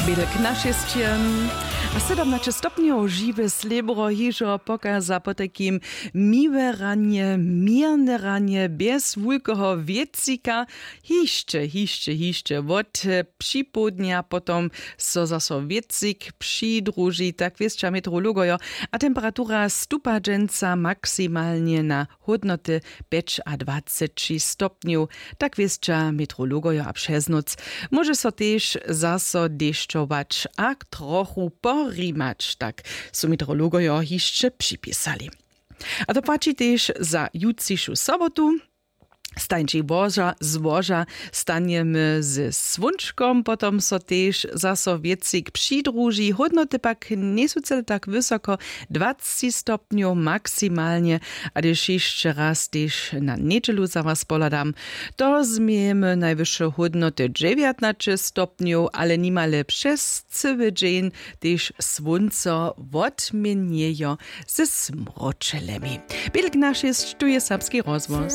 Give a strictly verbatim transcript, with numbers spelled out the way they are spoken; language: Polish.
Bielek na šestjem. A sedemnaście stopniów žiwe slebro hižo pokaza po takim miłe ranie, mierne ranie, bez wulkoho wiecika. Hiszcze, hiszcze, hiszcze. Od przypodnia potom so zaso wiecik przydruži, tak wieszcza meteorologojo. A temperatura stupa dżęca maksymalnie na hodnoty pięć a dwadzieść stopniów. Tak wieszcza meteorologojo a przez noc. Może so też zaso deszczować, a trochu porimać, tak su meteorologojo hiszcze przypisali. A to płaci też za jutrzejszą sobotu. Stańczy Boża, zboża, staniemy z słonczkom, potom so też zaso wiecik przydruži, hodnoty pak nie są cel tak wysoko, dwadzieścia stopniów maksymalnie, a też jeszcze raz też na niedzielu za was poladam, to zmiemy najwyższe hodnoty dziewiętnaście stopniów, ale niemale przez cały dzień też słońce odmieniejo ze smroczelemi. Bielk nasz jest, tu jest serbski rozwoz.